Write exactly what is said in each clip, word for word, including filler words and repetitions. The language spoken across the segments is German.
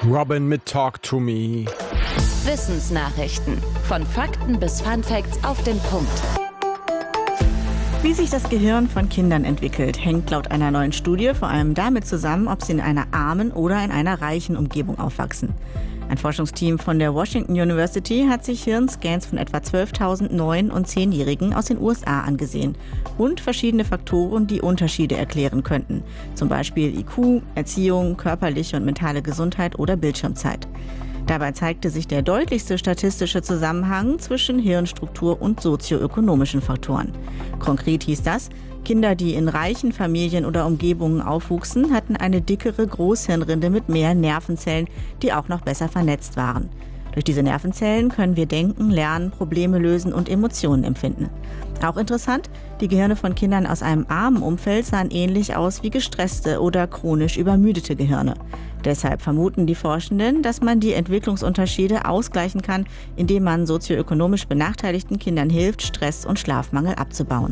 Robin mit Talk to Me. Wissensnachrichten. Von Fakten bis Funfacts auf den Punkt. Wie sich das Gehirn von Kindern entwickelt, hängt laut einer neuen Studie vor allem damit zusammen, ob sie in einer armen oder in einer reichen Umgebung aufwachsen. Ein Forschungsteam von der Washington University hat sich Hirnscans von etwa zwölftausend neun- und zehnjährigen aus den U S A angesehen und verschiedene Faktoren, die Unterschiede erklären könnten. Zum Beispiel I Q, Erziehung, körperliche und mentale Gesundheit oder Bildschirmzeit. Dabei zeigte sich der deutlichste statistische Zusammenhang zwischen Hirnstruktur und sozioökonomischen Faktoren. Konkret hieß das, Kinder, die in reichen Familien oder Umgebungen aufwuchsen, hatten eine dickere Großhirnrinde mit mehr Nervenzellen, die auch noch besser vernetzt waren. Durch diese Nervenzellen können wir denken, lernen, Probleme lösen und Emotionen empfinden. Auch interessant, die Gehirne von Kindern aus einem armen Umfeld sahen ähnlich aus wie gestresste oder chronisch übermüdete Gehirne. Deshalb vermuten die Forschenden, dass man die Entwicklungsunterschiede ausgleichen kann, indem man sozioökonomisch benachteiligten Kindern hilft, Stress und Schlafmangel abzubauen.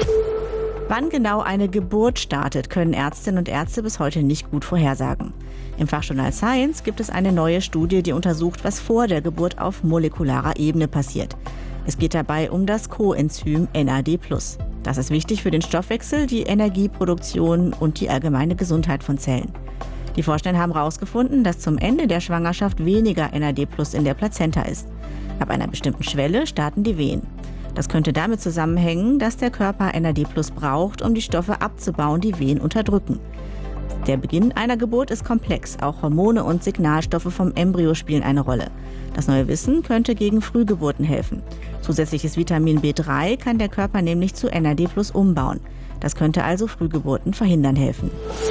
Wann genau eine Geburt startet, können Ärztinnen und Ärzte bis heute nicht gut vorhersagen. Im Fachjournal Science gibt es eine neue Studie, die untersucht, was vor der Geburt auf molekularer Ebene passiert. Es geht dabei um das Coenzym N A D plus. Das ist wichtig für den Stoffwechsel, die Energieproduktion und die allgemeine Gesundheit von Zellen. Die Forschenden haben herausgefunden, dass zum Ende der Schwangerschaft weniger N A D plus in der Plazenta ist. Ab einer bestimmten Schwelle starten die Wehen. Das könnte damit zusammenhängen, dass der Körper N A D plus braucht, um die Stoffe abzubauen, die Wehen unterdrücken. Der Beginn einer Geburt ist komplex. Auch Hormone und Signalstoffe vom Embryo spielen eine Rolle. Das neue Wissen könnte gegen Frühgeburten helfen. Zusätzliches Vitamin B drei kann der Körper nämlich zu N A D plus umbauen. Das könnte also Frühgeburten verhindern helfen.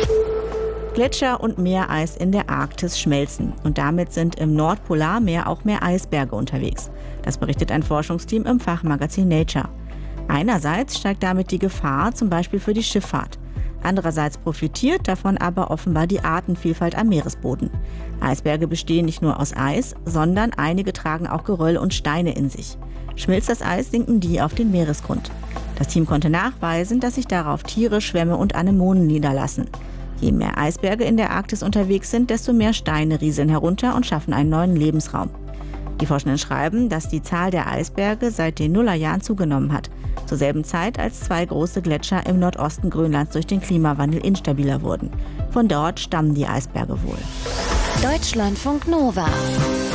Gletscher und Meereis in der Arktis schmelzen und damit sind im Nordpolarmeer auch mehr Eisberge unterwegs. Das berichtet ein Forschungsteam im Fachmagazin Nature. Einerseits steigt damit die Gefahr, zum Beispiel für die Schifffahrt. Andererseits profitiert davon aber offenbar die Artenvielfalt am Meeresboden. Eisberge bestehen nicht nur aus Eis, sondern einige tragen auch Geröll und Steine in sich. Schmilzt das Eis, sinken die auf den Meeresgrund. Das Team konnte nachweisen, dass sich darauf Tiere, Schwämme und Anemonen niederlassen. Je mehr Eisberge in der Arktis unterwegs sind, desto mehr Steine rieseln herunter und schaffen einen neuen Lebensraum. Die Forschenden schreiben, dass die Zahl der Eisberge seit den Nullerjahren zugenommen hat. Zur selben Zeit, als zwei große Gletscher im Nordosten Grönlands durch den Klimawandel instabiler wurden. Von dort stammen die Eisberge wohl. Deutschlandfunk Nova.